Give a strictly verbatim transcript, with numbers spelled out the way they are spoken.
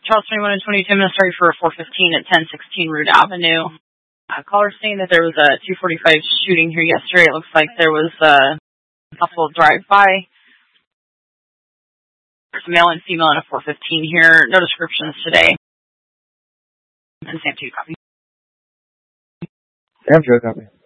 Charles twenty-one and twenty-two, I'm going to start you for a four fifteen at ten sixteen Root Avenue. Uh, caller saying that there was a two forty-five shooting here yesterday. It looks like there was a possible drive-by. There's a male and female in a four fifteen here. No descriptions today. And Sam two, copy. Sam two, copy.